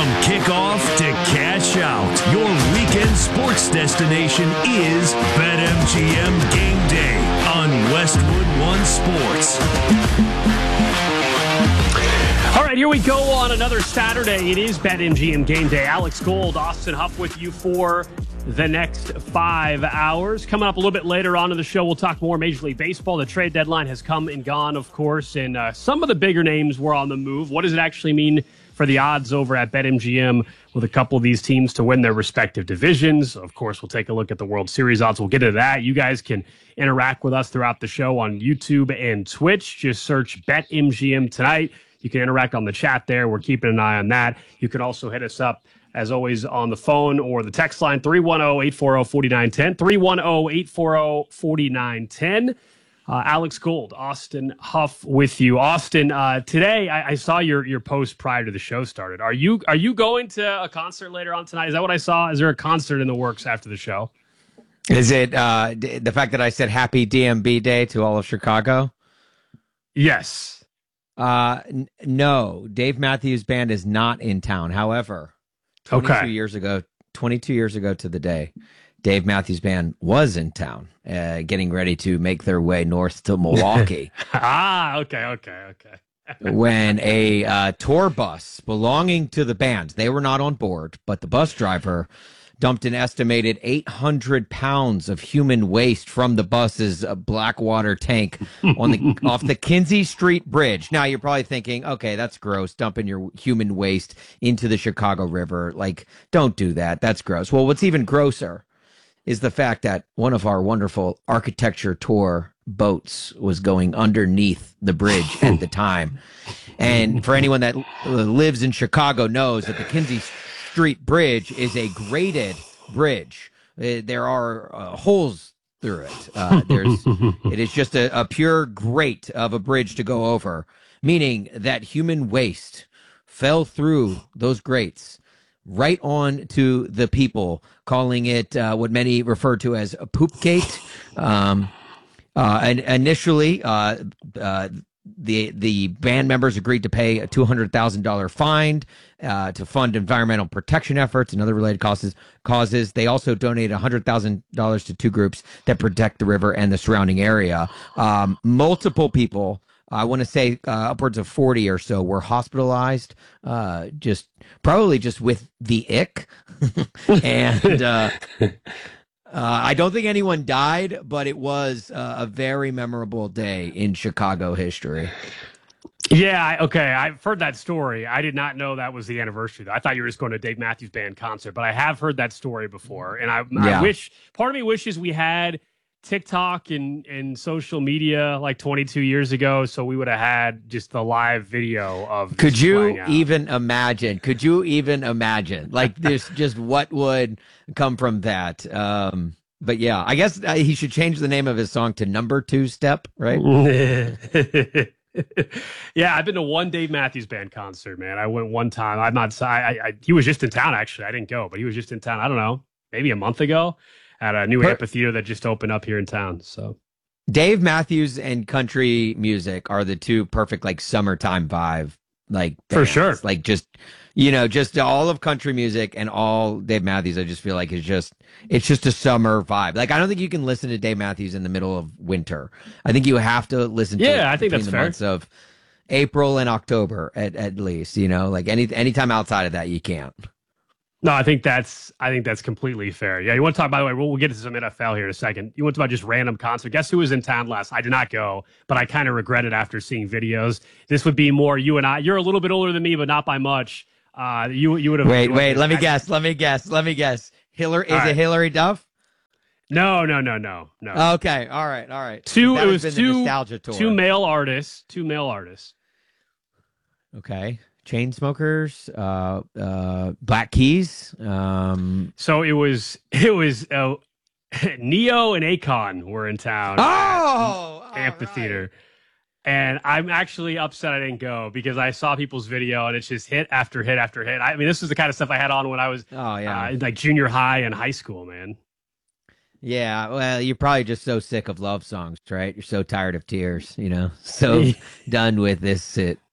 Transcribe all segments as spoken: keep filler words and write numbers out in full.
From kickoff to cash out, your weekend sports destination is BetMGM Game Day on Westwood One Sports. All right, here we go on another Saturday. It is BetMGM Game Day. Alex Gold, Austin Huff with you for the next five hours. Coming up a little bit later on in the show, we'll talk more Major League Baseball. The trade deadline has come and gone, of course, and uh, some of the bigger names were on the move. What does it actually mean for the odds over at BetMGM with a couple of these teams to win their respective divisions? Of course, we'll take a look at the World Series odds. We'll get into that. You guys can interact with us throughout the show on YouTube and Twitch. Just search BetMGM tonight. You can interact on the chat there. We're keeping an eye on that. You can also hit us up, as always, on the phone or the text line, three one zero, eight four zero, four nine one zero, three one zero, eight four zero, four nine one zero. Uh, Alex Gold, Austin Huff with you. Austin, uh, today I, I saw your your post prior to the show started. Are you are you going to a concert later on tonight? Is that what I saw? Is there a concert in the works after the show? Is it uh, d- the fact that I said happy D M B Day to all of Chicago? Yes. Uh, n- no, Dave Matthews Band is not in town. However, twenty-two Okay. years ago, twenty-two years ago to the day, Dave Matthews Band was in town, uh, getting ready to make their way north to Milwaukee. ah, okay, okay, okay. when a uh, tour bus belonging to the band, they were not on board, but the bus driver dumped an estimated eight hundred pounds of human waste from the bus's uh, Blackwater tank on the off the Kinsey Street Bridge. Now, you're probably thinking, okay, that's gross, dumping your human waste into the Chicago River. Like, don't do that. That's gross. Well, what's even grosser is the fact that one of our wonderful architecture tour boats was going underneath the bridge at the time. And for anyone that lives in Chicago knows that the Kinsey Street Bridge is a graded bridge. Uh, there are uh, holes through it. Uh, there's, it is just a, a pure grate of a bridge to go over, meaning that human waste fell through those grates right on to the people, calling it uh, what many refer to as a poop gate. Um, uh, and initially, uh, uh, the the band members agreed to pay a two hundred thousand dollars fine uh, to fund environmental protection efforts and other related causes. Causes. They also donated one hundred thousand dollars to two groups that protect the river and the surrounding area. Um, multiple people, I want to say uh, upwards of forty or so, were hospitalized, uh, just probably just with the ick. and uh, uh, I don't think anyone died, but it was uh, a very memorable day in Chicago history. Yeah, I- okay. I've heard that story. I did not know that was the anniversary, though. I thought you were just going to a Dave Matthews Band concert, but I have heard that story before. And I, Yeah. I wish, part of me wishes we had TikTok and, and social media like twenty-two years ago, so we would have had just the live video of. Could just you playing out. even imagine? Could you even imagine? Like, there's just what would come from that. Um, but yeah, I guess uh, he should change the name of his song to Number Two Step, right? Yeah, I've been to one Dave Matthews Band concert, man. I went one time. I'm not. I, I, I he was just in town. Actually, I didn't go, but he was just in town. I don't know, maybe a month ago, at a new Per- amphitheater that just opened up here in town. So Dave Matthews and country music are the two perfect, like, summertime vibe, like, For bands. sure. Like, just, you know, just all of country music and all Dave Matthews, I just feel like is just, it's just a summer vibe. Like, I don't think you can listen to Dave Matthews in the middle of winter. I think you have to listen to Yeah, it I think between that's the fair. months of April and October at, at least, you know, like any anytime outside of that, you can't. no, I think that's I think that's completely fair. Yeah, you want to talk? By the way, we'll, we'll get to some N F L here in a second. You want to talk about just random concert? Guess who was in town last? I did not go, but I kind of regret it after seeing videos. This would be more you and I. You're a little bit older than me, but not by much. Uh, you you would have. Wait, enjoyed wait, this. let me I- guess, let me guess, let me guess. Hillary, is All it right. Hillary Duff? No, no, no, no, no. Okay, all right, all right. two. That It has was been the two. nostalgia tour. Two male artists. Two male artists. Okay. Chain smokers, uh, uh, Black Keys. Um, So it was it was uh, Neo and Akon were in town. oh, at amphitheater. And I'm actually upset I didn't go because I saw people's video and it's just hit after hit after hit. I mean, this was the kind of stuff I had on when I was Oh, yeah. uh, in like junior high and high school, man. Yeah, well, you're probably just so sick of love songs, right? You're so tired of tears, you know, so done with this shit.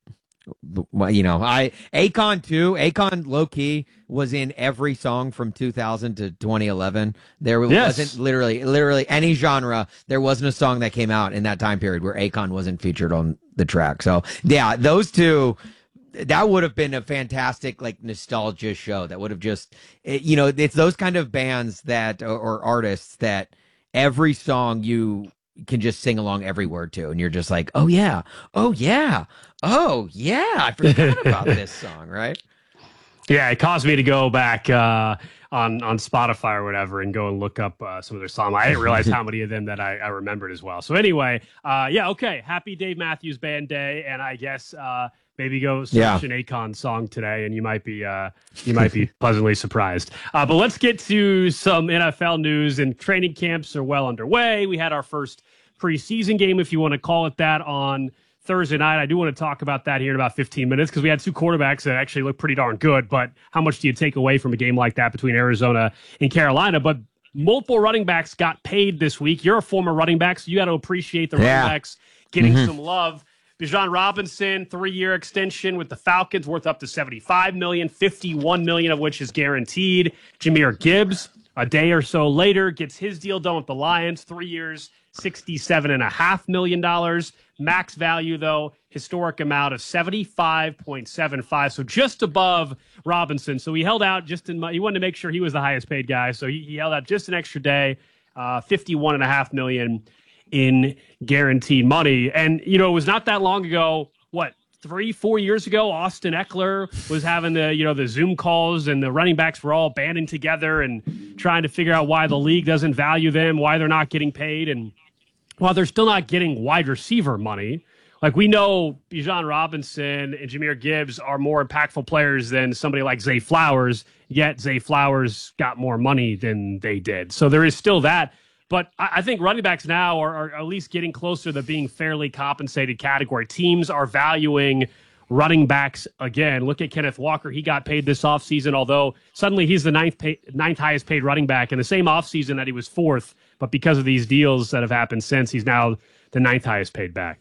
well, you know, I Akon too. Akon low key was in every song from two thousand to twenty eleven. There Yes. wasn't literally, literally any genre. There wasn't a song that came out in that time period where Akon wasn't featured on the track. So yeah, those two. That would have been a fantastic, like, nostalgia show. That would have just, it, you know, it's those kind of bands that, or, or artists that every song you can just sing along every word to. And you're just like, oh, yeah. Oh, yeah. Oh, yeah. I forgot about this song, right? Yeah, it caused me to go back uh, on on Spotify or whatever and go and look up uh, some of their songs. I didn't realize how many of them that I, I remembered as well. So anyway, uh, yeah, okay. Happy Dave Matthews Band Day, and I guess uh, maybe go search Yeah. an Akon song today, and you might be uh, you might be pleasantly surprised. Uh, but let's get to some N F L news. And training camps are well underway. We had our first preseason game, if you want to call it that, on Thursday night. I do want to talk about that here in about fifteen minutes because we had two quarterbacks that actually look pretty darn good. But how much do you take away from a game like that between Arizona and Carolina? But multiple running backs got paid this week. You're a former running back, so you got to appreciate the Yeah. running backs getting Mhm. some love. Bijan Robinson, three-year extension with the Falcons, worth up to seventy-five million dollars, fifty-one million dollars of which is guaranteed. Jahmyr Gibbs, a day or so later, gets his deal done with the Lions, three years, sixty-seven point five million dollars. Max value, though, historic amount of seventy-five point seven five, so just above Robinson. So he held out just in, he wanted to make sure he was the highest paid guy, so he, he held out just an extra day, uh, fifty-one point five million dollars in guaranteed money. And, you know, it was not that long ago, what, three, four years ago, Austin Eckler was having the, you know, the Zoom calls and the running backs were all banding together and trying to figure out why the league doesn't value them, why they're not getting paid. And while they're still not getting wide receiver money, like we know Bijan Robinson and Jahmyr Gibbs are more impactful players than somebody like Zay Flowers, yet Zay Flowers got more money than they did. So there is still that. But I, I think running backs now are, are at least getting closer to being fairly compensated category. Teams are valuing running backs again. Look at Kenneth Walker. He got paid this offseason, although suddenly he's the ninth, pay, ninth highest paid running back in the same offseason that he was fourth. But because of these deals that have happened since, he's now the ninth highest paid back.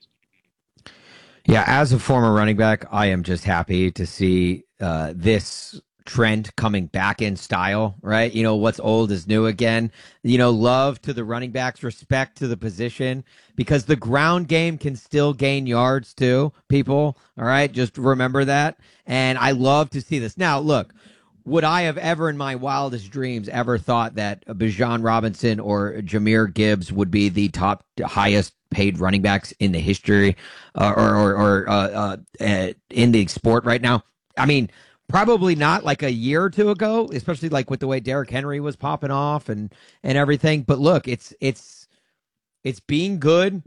Yeah, as a former running back, I am just happy to see uh, this trend coming back in style, right? You know, what's old is new again. You know, love to the running backs, respect to the position, because the ground game can still gain yards too, people. All right, just remember that. And I love to see this. Now, look, would I have ever in my wildest dreams ever thought that Bijan Robinson or Jahmyr Gibbs would be the top highest paid running backs in the history uh, or, or, or uh, uh, uh, in the sport right now? I mean, probably not like a year or two ago, especially like with the way Derrick Henry was popping off and, and everything. But look, it's it's it's being good.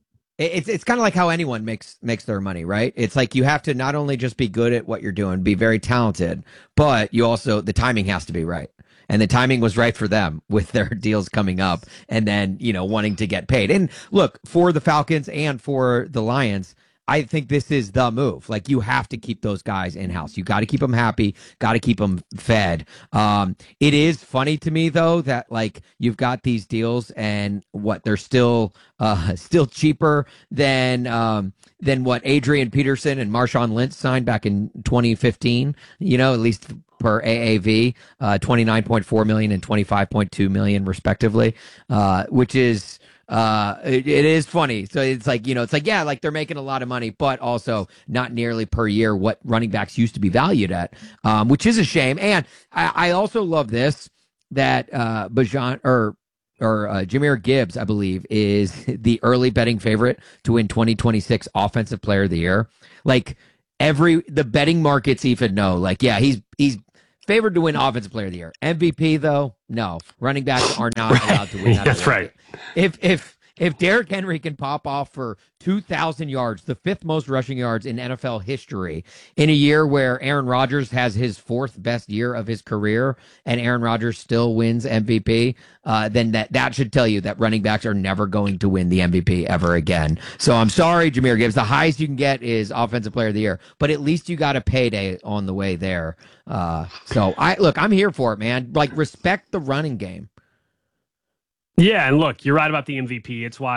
It's it's kind of like how anyone makes makes their money, right? It's like you have to not only just be good at what you're doing, be very talented, but you also, the timing has to be right. And the timing was right for them with their deals coming up and then, you know, wanting to get paid. And look, for the Falcons and for the Lions, I think this is the move. Like, you have to keep those guys in house. You got to keep them happy. Got to keep them fed. Um, it is funny to me though that like you've got these deals and what they're still uh, still cheaper than um, than what Adrian Peterson and Marshawn Lynch signed back in twenty fifteen. You know, at least per A A V, uh, twenty-nine point four million and twenty-five point two million respectively, uh, which is. Uh, it, it is funny. So it's like, you know, it's like, yeah, like they're making a lot of money, but also not nearly per year what running backs used to be valued at, um, which is a shame. And I, I also love this, that uh, Bijan or or uh, Jahmyr Gibbs, I believe, is the early betting favorite to win twenty twenty-six Offensive Player of the Year. Like every the betting markets even know, like, yeah, he's he's favored to win Offensive Player of the Year. M V P though, no. Running backs are not allowed to win that. That's right. If if if Derrick Henry can pop off for two thousand yards, the fifth most rushing yards in N F L history, in a year where Aaron Rodgers has his fourth best year of his career, and Aaron Rodgers still wins M V P, uh, then that, that should tell you that running backs are never going to win the M V P ever again. So I'm sorry, Jahmyr Gibbs. The highest you can get is Offensive Player of the Year, but at least you got a payday on the way there. Uh, so I look, I'm here for it, man. Like, respect the running game. Yeah, and look, you're right about the M V P. It's why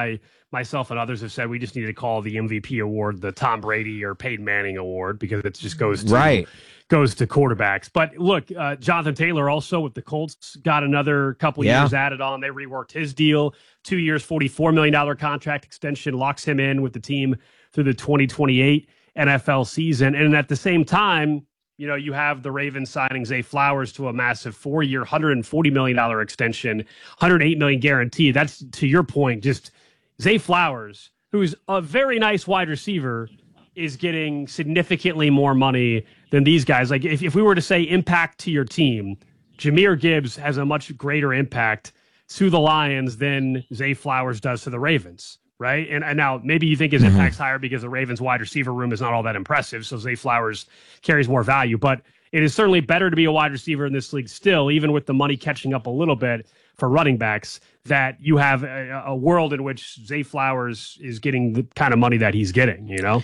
myself and others have said we just need to call the M V P award the Tom Brady or Peyton Manning award because it just goes to right. goes to quarterbacks. But look, uh, Jonathan Taylor also with the Colts got another couple yeah. years added on. They reworked his deal, two years, forty-four million dollars contract extension, locks him in with the team through the twenty twenty-eight N F L season. And at the same time, you know, you have the Ravens signing Zay Flowers to a massive four-year, one hundred forty million dollars extension, one hundred eight million dollars guaranteed. That's, to your point, just Zay Flowers, who's a very nice wide receiver, is getting significantly more money than these guys. Like, if, if we were to say impact to your team, Jahmyr Gibbs has a much greater impact to the Lions than Zay Flowers does to the Ravens. Right. And, and now maybe you think his mm-hmm. impact's higher because the Ravens wide receiver room is not all that impressive. So Zay Flowers carries more value, but it is certainly better to be a wide receiver in this league still, even with the money catching up a little bit for running backs, that you have a, a world in which Zay Flowers is getting the kind of money that he's getting, you know?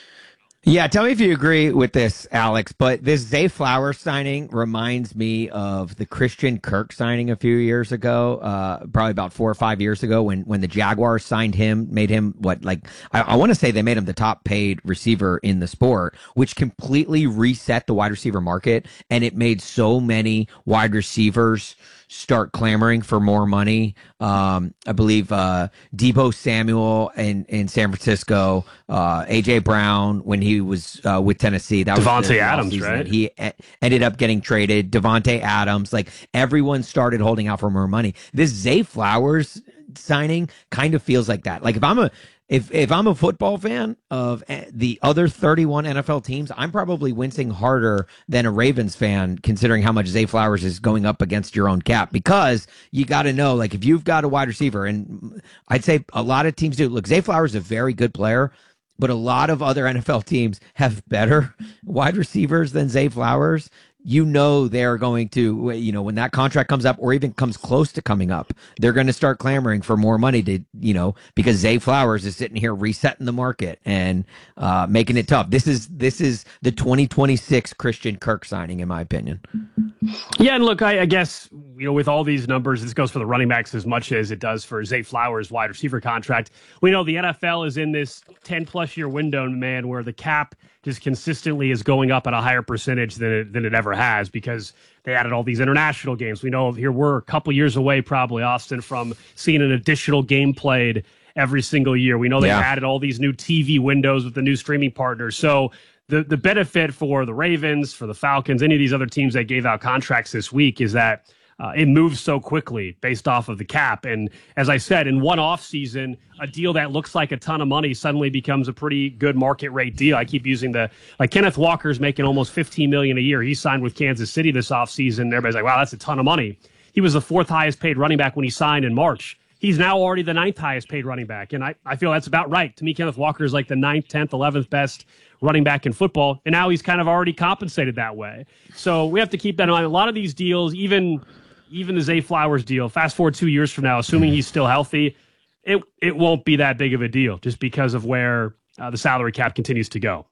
Yeah, tell me if you agree with this, Alex, but this Zay Flowers signing reminds me of the Christian Kirk signing a few years ago, uh, probably about four or five years ago when, when the Jaguars signed him, made him what, like, I, I want to say they made him the top paid receiver in the sport, which completely reset the wide receiver market. And it made so many wide receivers start clamoring for more money. Um, I believe uh, Deebo Samuel in, in San Francisco, uh, A J Brown when he was uh, with Tennessee. That Devontae was the Adams, right? He e- ended up getting traded. Devontae Adams, like everyone started holding out for more money. This Zay Flowers signing kind of feels like that. Like if I'm a If if I'm a football fan of the other thirty-one N F L teams, I'm probably wincing harder than a Ravens fan, considering how much Zay Flowers is going up against your own cap. Because you got to know, like, if you've got a wide receiver, and I'd say a lot of teams do. Look, Zay Flowers is a very good player, but a lot of other N F L teams have better wide receivers than Zay Flowers. You know they're going to, you know, when that contract comes up or even comes close to coming up, they're going to start clamoring for more money to, you know, because Zay Flowers is sitting here resetting the market and uh, making it tough. This is this is the twenty twenty-six Christian Kirk signing, in my opinion. Yeah, and look, I, I guess, you know, with all these numbers, this goes for the running backs as much as it does for Zay Flowers' wide receiver contract. We know the N F L is in this ten-plus year window, man, where the cap just consistently is going up at a higher percentage than it, than it ever has because they added all these international games. We know here we're a couple years away, probably, Austin, from seeing an additional game played every single year. We know they yeah. added all these new T V windows with the new streaming partners. So the, the benefit for the Ravens, for the Falcons, any of these other teams that gave out contracts this week is that Uh, it moves so quickly based off of the cap. And as I said, in one offseason, a deal that looks like a ton of money suddenly becomes a pretty good market rate deal. I keep using the, like Kenneth Walker's making almost fifteen million dollars a year. He signed with Kansas City this offseason. Everybody's like, wow, that's a ton of money. He was the fourth highest paid running back when he signed in March. He's now already the ninth highest paid running back. And I, I feel that's about right. To me, Kenneth Walker is like the ninth, tenth, eleventh best running back in football. And now he's kind of already compensated that way. So we have to keep that in mind. A lot of these deals, even Even the Zay Flowers deal, fast forward two years from now, assuming he's still healthy, it it won't be that big of a deal just because of where uh, the salary cap continues to go.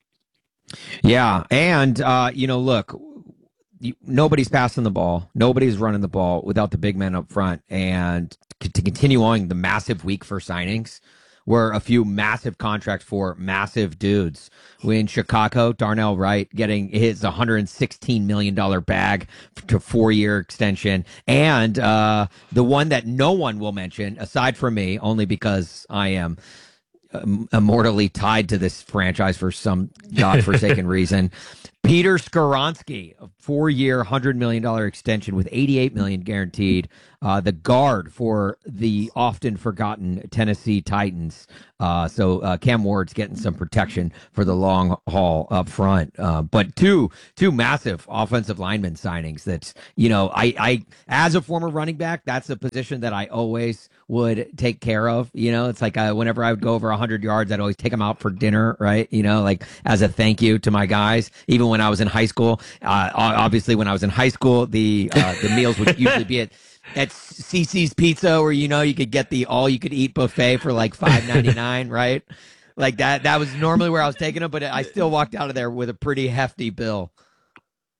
Yeah, and, uh, you know, look, you, nobody's passing the ball. Nobody's running the ball without the big men up front. And c- to continue on the massive week for signings, were a few massive contracts for massive dudes. We in Chicago, Darnell Wright getting his one hundred sixteen million dollars bag to four-year extension. And uh, the one that no one will mention, aside from me, only because I am um, immortally tied to this franchise for some godforsaken reason, Peter Skoronski, a four-year, one hundred million dollars extension with eighty-eight million dollars guaranteed. Uh, the guard for the often forgotten Tennessee Titans. Uh, so uh, Cam Ward's getting some protection for the long haul up front. Uh, but two two massive offensive lineman signings. That's, you know, I, I as a former running back, that's a position that I always would take care of. You know, it's like uh, whenever I would go over one hundred yards, I'd always take them out for dinner, right? You know, like as a thank you to my guys. Even when I was in high school, uh, obviously when I was in high school, the uh, the meals would usually be at at C C's Pizza, where, you know, you could get the all you could eat buffet for like five ninety-nine, right? Like that that was normally where I was taking them, but I still walked out of there with a pretty hefty bill.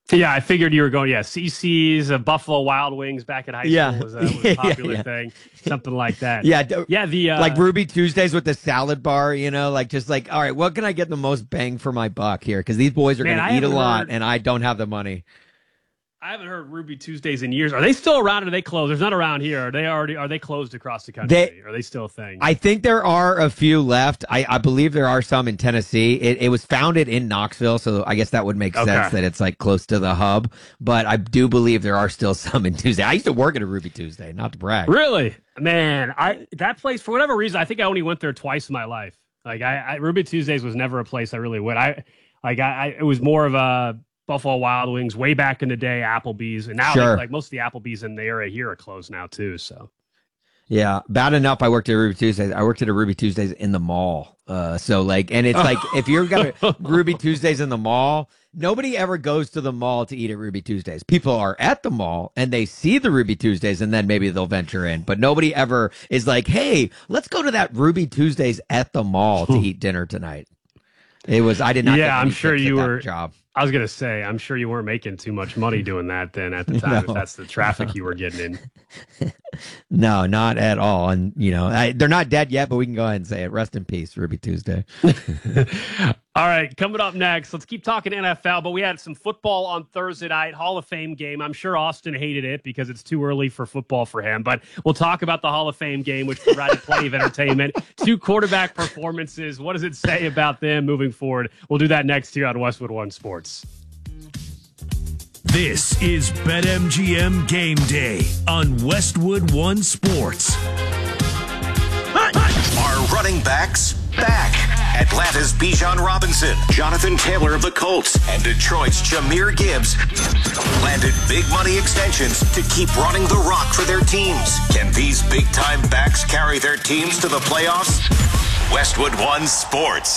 Yeah, I figured you were going, yeah, C C's, uh, Buffalo Wild Wings back in high school Yeah. was, uh, was a popular yeah, yeah. thing, something like that. Yeah, d- yeah, the uh, like Ruby Tuesdays with the salad bar, you know, like just like, all right, what can I get the most bang for my buck here? Because these boys are going Man, to I eat a haven't lot, heard- and I don't have the money. I haven't heard Ruby Tuesdays in years. Are they still around or are they closed? There's not around here. Are they already, are they closed across the country? They- are they still a thing? I think there are a few left. I, I believe there are some in Tennessee. It, it was founded in Knoxville, so I guess that would make Okay. sense that it's like close to the hub. But I do believe there are still some in Tuesday. I used to work at a Ruby Tuesday, not to brag. Really? Man, I that place, for whatever reason, I think I only went there twice in my life. Like, I, I Ruby Tuesdays was never a place I really went. I, like, I, I it was more of a Buffalo Wild Wings way back in the day, Applebee's. And now, Sure. like, like most of the Applebee's in the area here are closed now, too, so. Yeah, bad enough I worked at Ruby Tuesdays. I worked at a Ruby Tuesdays in the mall. Uh, so like, and it's like, if you've got a Ruby Tuesdays in the mall, nobody ever goes to the mall to eat at Ruby Tuesdays. People are at the mall and they see the Ruby Tuesdays and then maybe they'll venture in. But nobody ever is like, hey, let's go to that Ruby Tuesdays at the mall to eat dinner tonight. It was, I did not. Yeah, get I'm any sure tips you at that were- job. I was going to say, I'm sure you weren't making too much money doing that then at the time, No. if that's the traffic you were getting in. No, not at all. And, you know, I, they're not dead yet, but we can go ahead and say it. Rest in peace, Ruby Tuesday. All right, coming up next, let's keep talking N F L, but we had some football on Thursday night, Hall of Fame game. I'm sure Austin hated it because it's too early for football for him, but we'll talk about the Hall of Fame game, which provided plenty of entertainment. Two quarterback performances. What does it say about them moving forward? We'll do that next here on Westwood One Sports. This is BetMGM Game Day on Westwood One Sports. Are running backs back? Atlanta's Bijan Robinson, Jonathan Taylor of the Colts, and Detroit's Jahmyr Gibbs landed big money extensions to keep running the rock for their teams. Can these big-time backs carry their teams to the playoffs? Westwood One Sports.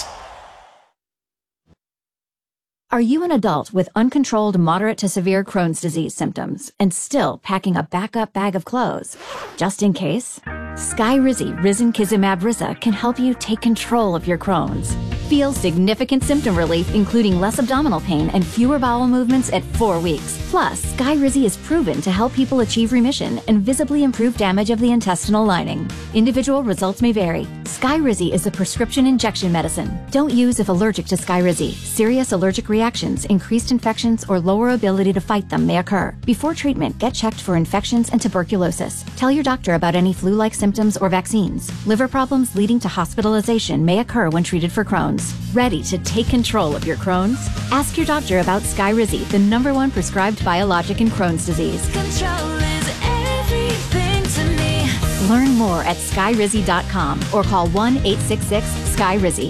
Are you an adult with uncontrolled moderate to severe Crohn's disease symptoms and still packing a backup bag of clothes? Just in case? Skyrizi Risankizumab Riza can help you take control of your Crohn's. Feel significant symptom relief, including less abdominal pain and fewer bowel movements at four weeks. Plus, Skyrizi is proven to help people achieve remission and visibly improve damage of the intestinal lining. Individual results may vary. Skyrizi is a prescription injection medicine. Don't use if allergic to Skyrizi. Serious allergic reactions, increased infections, or lower ability to fight them may occur. Before treatment, get checked for infections and tuberculosis. Tell your doctor about any flu-like symptoms or vaccines. Liver problems leading to hospitalization may occur when treated for Crohn's. Ready to take control of your Crohn's? Ask your doctor about Skyrizi, the number one prescribed biologic in Crohn's disease. Control is everything to me. Learn more at skyrizi dot com or call one eight six six Skyrizi.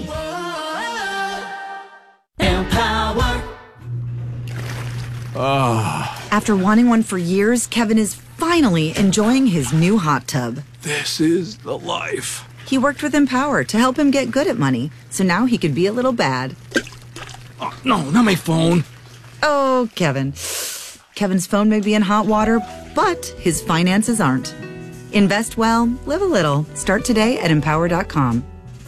Empower. After wanting one for years, Kevin is finally enjoying his new hot tub. This is the life. He worked with Empower to help him get good at money, so now he could be a little bad. Oh, no, not my phone. Oh, Kevin. Kevin's phone may be in hot water, but his finances aren't. Invest well, live a little. Start today at empower dot com.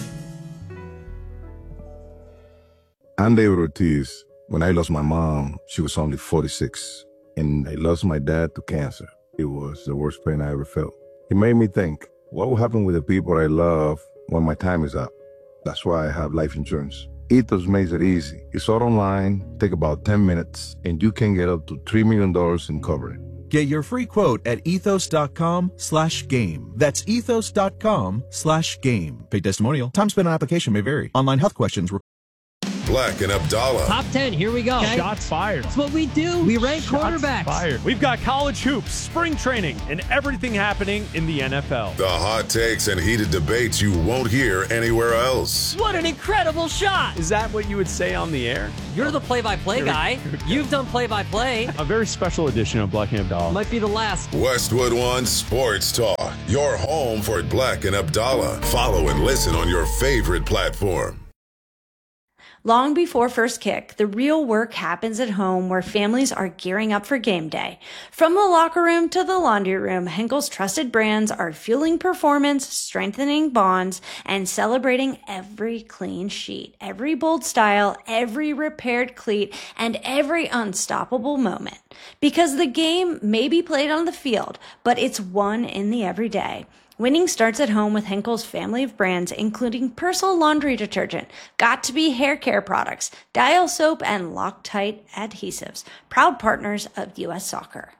I'm David Ortiz. When I lost my mom, she was only forty-six, and I lost my dad to cancer. It was the worst pain I ever felt. It made me think, what will happen with the people I love when my time is up? That's why I have life insurance. Ethos makes it easy. It's all online, take about ten minutes, and you can get up to three million dollars in coverage. Get your free quote at ethos.com slash game. That's ethos.com slash game. Paid testimonial. Time spent on application may vary. Online health questions. Black and Abdallah. Top ten, here we go. Okay. Shots fired. That's what we do. We rank Shots quarterbacks. Fired. We've got college hoops, spring training, and everything happening in the N F L. The hot takes and heated debates you won't hear anywhere else. What an incredible shot. Is that what you would say on the air? You're the play-by-play guy. You've done play-by-play. A very special edition of Black and Abdallah. Might be the last. Westwood One Sports Talk. Your home for Black and Abdallah. Follow and listen on your favorite platform. Long before first kick, the real work happens at home where families are gearing up for game day. From the locker room to the laundry room, Henkel's trusted brands are fueling performance, strengthening bonds, and celebrating every clean sheet, every bold style, every repaired cleat, and every unstoppable moment. Because the game may be played on the field, but it's won in the everyday. Winning starts at home with Henkel's family of brands, including Persil laundry detergent, Got2b hair care products, Dial soap, and Loctite adhesives, proud partners of U S Soccer.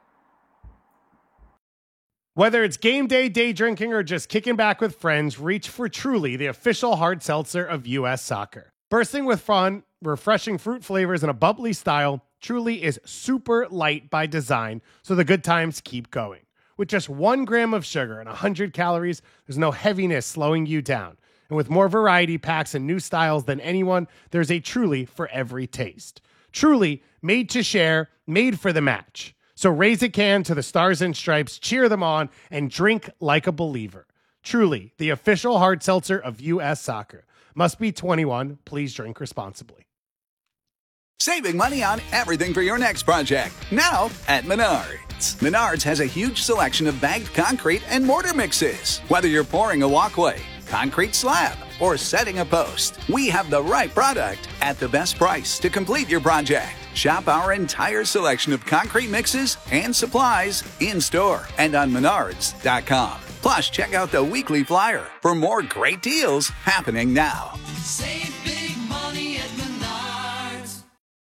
Whether it's game day, day drinking, or just kicking back with friends, reach for Truly, the official hard seltzer of U S Soccer. Bursting with fun, refreshing fruit flavors, and a bubbly style, Truly is super light by design, so the good times keep going. With just one gram of sugar and one hundred calories, there's no heaviness slowing you down. And with more variety packs and new styles than anyone, there's a Truly for every taste. Truly, made to share, made for the match. So raise a can to the Stars and Stripes, cheer them on, and drink like a believer. Truly, the official hard seltzer of U S Soccer. Must be twenty-one. Please drink responsibly. Saving money on everything for your next project. Now at Menards. Menards has a huge selection of bagged concrete and mortar mixes. Whether you're pouring a walkway, concrete slab, or setting a post, we have the right product at the best price to complete your project. Shop our entire selection of concrete mixes and supplies in-store and on menards dot com. Plus, check out the weekly flyer for more great deals happening now. Save big money at Menards.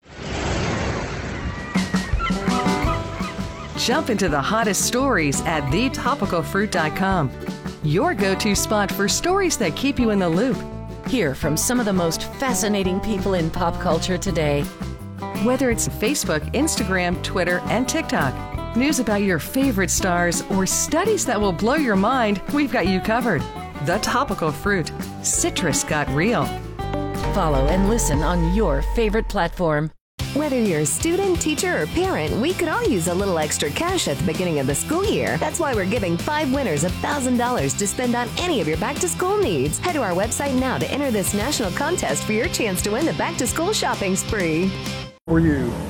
Jump into the hottest stories at the topical fruit dot com. Your go-to spot for stories that keep you in the loop. Hear from some of the most fascinating people in pop culture today. Whether it's Facebook, Instagram, Twitter, and TikTok, news about your favorite stars, or studies that will blow your mind, we've got you covered. The Topical Fruit. Citrus got real. Follow and listen on your favorite platform. Whether you're a student, teacher, or parent, we could all use a little extra cash at the beginning of the school year. That's why we're giving five winners one thousand dollars to spend on any of your back-to-school needs. Head to our website now to enter this national contest for your chance to win the back-to-school shopping spree. For you.